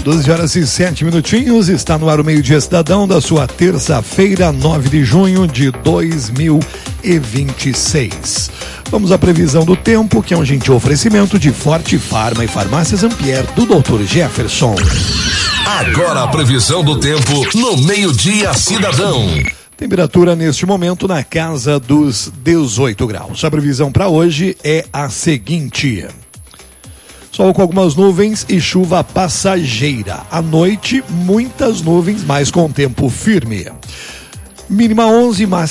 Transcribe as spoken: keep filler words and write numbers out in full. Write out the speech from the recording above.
doze horas e sete minutinhos, está no ar o Meio-Dia Cidadão da sua terça-feira, nove de junho de dois mil e vinte e seis. Vamos à previsão do tempo, que é um gentil oferecimento de Forte Farma e Farmácias Ampierre do doutor Jefferson. Agora a previsão do tempo no Meio-Dia Cidadão. Temperatura neste momento na casa dos dezoito graus. A previsão para hoje é a seguinte: sol com algumas nuvens e chuva passageira. À noite, muitas nuvens, mas com tempo firme. Mínima onze, máxima